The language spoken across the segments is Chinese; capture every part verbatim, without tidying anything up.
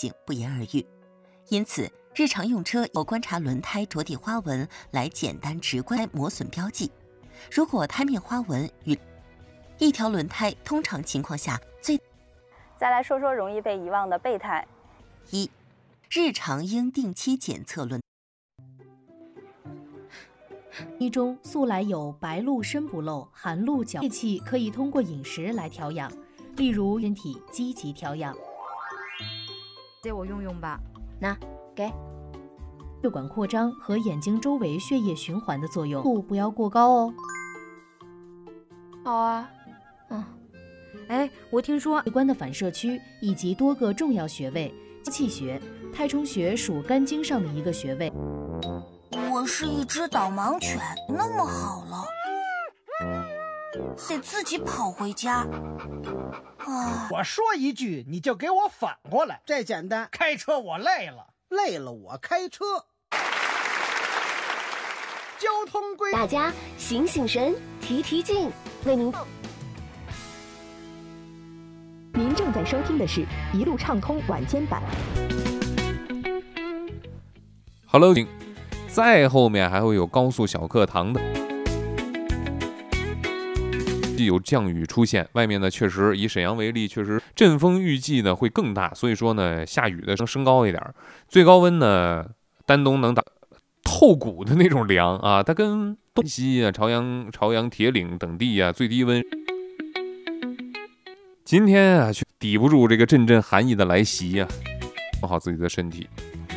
性不言而喻。因此，日常用车有观察轮胎着地花纹来简单直观磨损标记。如果胎面花纹与一条轮胎通常情况下最…… 再来说说容易被遗忘的备胎。 一、日常应定期检测轮。 一中素来有白露身不漏，寒露脚液气可以通过饮食来调养，例如身体积极调养。 借我用用吧，那给。 血管扩张和眼睛周围血液循环的作用，度不要过高哦。 好啊，嗯，哎，我听说器官的反射区以及多个重要穴位，气穴、太冲穴属肝经上的一个穴位。 我是一只导盲犬，那么好了，得自己跑回家。啊！ 我说一句，你就给我反过来， 这简单。 开车我累了， 累了我开车。 交通规， 大家醒醒神，提提劲，为您。 您正在收听的是一路畅通晚间版。 Hello， 再后面还会有高速小课堂的。有降雨出现，外面呢确实以沈阳为例，确实阵风预计呢会更大，所以说呢下雨的能升高一点，最高温呢丹东能打透骨的那种凉啊，它跟东西啊、朝阳、朝阳、铁岭等地啊最低温，今天啊却抵不住这个阵阵寒意的来袭啊，做好自己的身体。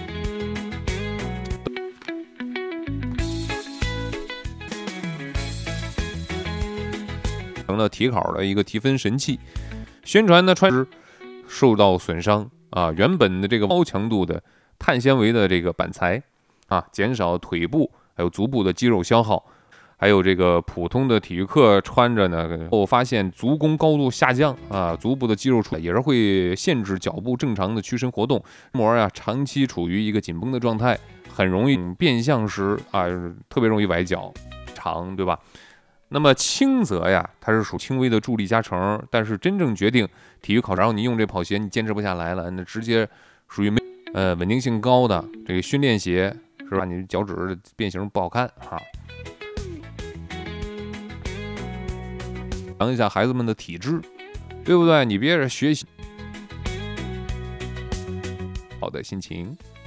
成了体考的一个提分神器，宣传呢穿受到损伤啊，原本的这个高强度的碳纤维的这个板材啊，减少腿部还有足部的肌肉消耗，还有这个普通的体育课穿着呢，后发现足弓高度下降啊，足部的肌肉出也是会限制脚部正常的屈伸活动，膜啊长期处于一个紧绷的状态，很容易变向时啊，特别容易崴脚，长对吧？那么轻则呀，它是属轻微的助力加成，但是真正决定体育考，然后你用这跑鞋你坚持不下来了，那直接属于没呃稳定性高的这个训练鞋是吧？你脚趾变形不好看哈。想一下孩子们的体质，对不对？你别是学习好的心情。